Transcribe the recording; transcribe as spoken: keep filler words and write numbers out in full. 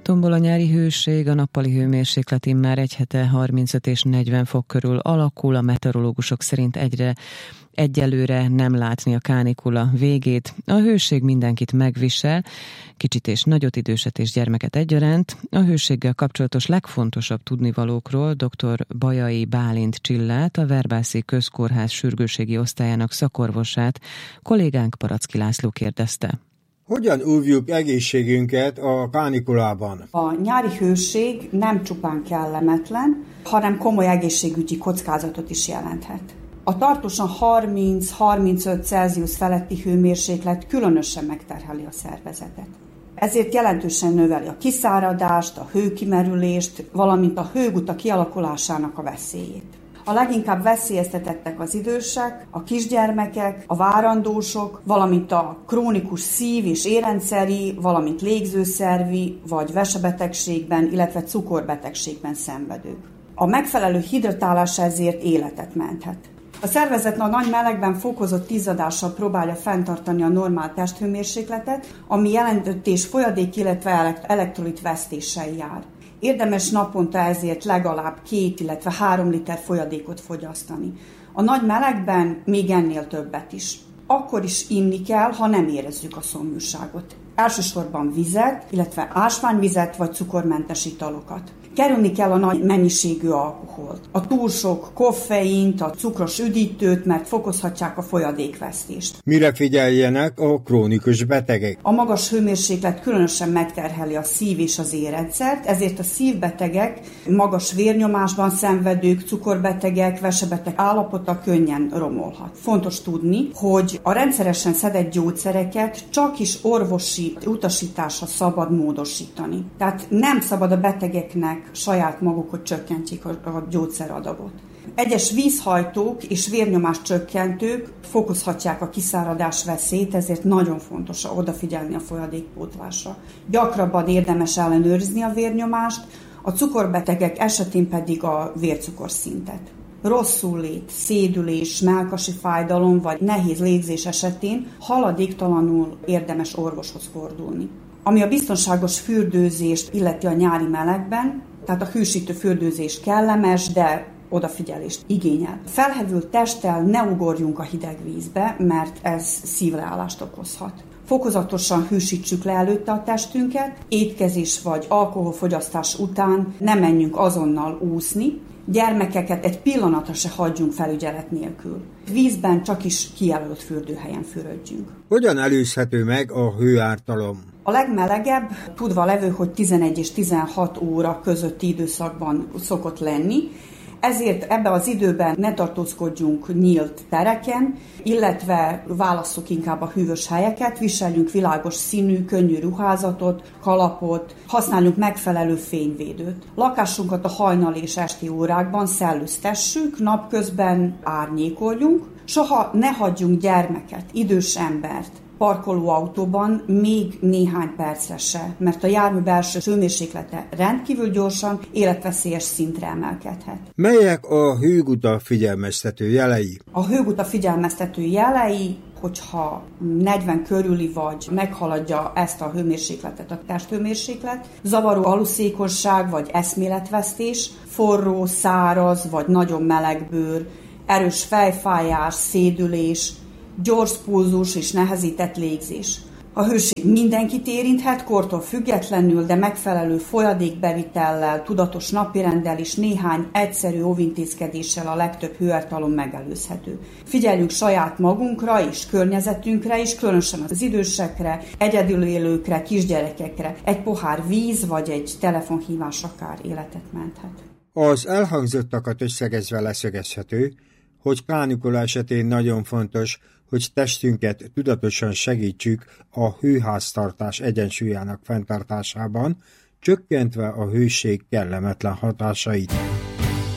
tombol a nyári hőség, a nappali hőmérséklet immár egy hete harmincöt és negyven fok körül alakul, a meteorológusok szerint egyre egyelőre nem látni a kánikula végét. A hőség mindenkit megvisel, kicsit és nagyot, időset és gyermeket egyaránt. A hőséggel kapcsolatos legfontosabb tudnivalókról dr. Bajai Bálint Csillát, a Verbászi Közkórház sürgősségi osztályának szakorvosát kollégánk Paracki László kérdezte. Hogyan óvjuk egészségünket a kánikulában? A nyári hőség nem csupán kellemetlen, hanem komoly egészségügyi kockázatot is jelenthet. A tartósan harminc-harmincöt Celsius feletti hőmérséklet különösen megterheli a szervezetet. Ezért jelentősen növeli a kiszáradást, a hőkimerülést, valamint a hőguta kialakulásának a veszélyét. A leginkább veszélyeztetettek az idősek, a kisgyermekek, a várandósok, valamint a krónikus szív- és érrendszeri, valamint légzőszervi vagy vesebetegségben, illetve cukorbetegségben szenvedők. A megfelelő hidratálás ezért életet menthet. A szervezet a nagy melegben fokozott izzadással próbálja fenntartani a normál testhőmérsékletet, ami jelentős folyadék, illetve elektrolit vesztéssel jár. Érdemes naponta ezért legalább két, illetve három liter folyadékot fogyasztani. A nagy melegben még ennél többet is. Akkor is inni kell, ha nem érezzük a szomjúságot. Elsősorban vizet, illetve ásványvizet vagy cukormentes italokat. Kerülni kell a nagy mennyiségű alkoholt, a túl sok koffeint, a cukros üdítőt, mert fokozhatják a folyadékvesztést. Mire figyeljenek a krónikus betegek? A magas hőmérséklet különösen megterheli a szív- és az érrendszert, ezért a szívbetegek, magas vérnyomásban szenvedők, cukorbetegek, vesebeteg állapota könnyen romolhat. Fontos tudni, hogy a rendszeresen szedett gyógyszereket csak is orvosi utasításra szabad módosítani. Tehát nem szabad a betegeknek saját maguk, hogy csökkentsék a, a gyógyszeradagot. Egyes vízhajtók és vérnyomás csökkentők fokozhatják a kiszáradás veszélyt, ezért nagyon fontos odafigyelni a folyadékpótlásra. Gyakrabban érdemes ellenőrizni a vérnyomást, a cukorbetegek esetén pedig a vércukorszintet. Rosszullét, szédülés, mellkasi fájdalom vagy nehéz légzés esetén haladéktalanul érdemes orvoshoz fordulni. Ami a biztonságos fürdőzést illeti a nyári melegben, tehát a hősítő fürdőzés kellemes, de odafigyelést igényel. Felhevült testtel ne ugorjunk a hideg vízbe, mert ez szívleállást okozhat. Fokozatosan hűsítsük le előtte a testünket, étkezés vagy alkoholfogyasztás után ne menjünk azonnal úszni, gyermekeket egy pillanatra se hagyjunk felügyelet nélkül. Vízben csak is kijelölt fürdőhelyen fürödjünk. Hogyan előzhető meg a hőártalom? A legmelegebb, tudva levő, hogy tizenegy és tizenhat óra közötti időszakban szokott lenni, ezért ebben az időben ne tartózkodjunk nyílt tereken, illetve válasszuk inkább a hűvös helyeket, viseljünk világos színű, könnyű ruházatot, kalapot, használjunk megfelelő fényvédőt. Lakásunkat a hajnal és esti órákban szellőztessük, napközben árnyékoljunk, soha ne hagyjunk gyermeket, idős embert parkolóautóban még néhány percre se, mert a jármű belső hőmérséklete rendkívül gyorsan életveszélyes szintre emelkedhet. Melyek a hőguta figyelmeztető jelei? A hőguta figyelmeztető jelei, hogyha negyven körüli vagy meghaladja ezt a hőmérsékletet, a testhőmérséklet, zavaró aluszékonyság vagy eszméletvesztés, forró, száraz vagy nagyon meleg bőr, erős fejfájás, szédülés, gyors pulzus és nehezített légzés. A hőség mindenkit érinthet, kortól függetlenül, de megfelelő folyadékbevitellel, tudatos napirenddel és néhány egyszerű óvintézkedéssel a legtöbb hőártalom megelőzhető. Figyeljünk saját magunkra és környezetünkre is, különösen az idősekre, egyedül élőkre, kisgyerekekre. Egy pohár víz vagy egy telefonhívás akár életet menthet. Az elhangzottakat összegezve leszögezhető, hogy kánikula esetén nagyon fontos, hogy testünket tudatosan segítsük a hőháztartás egyensúlyának fenntartásában, csökkentve a hőség kellemetlen hatásait.